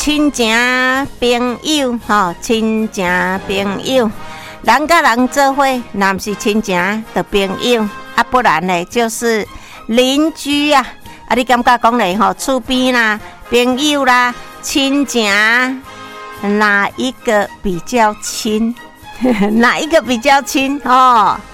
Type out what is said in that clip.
亲情朋友吼，亲情朋友，人甲人做伙，若毋是亲情的朋友，啊，不然呢就是邻居啊。啊，你感觉讲咧吼，厝边啦，朋友啦，亲情，哪一个比较亲？哪一个比较亲？哦，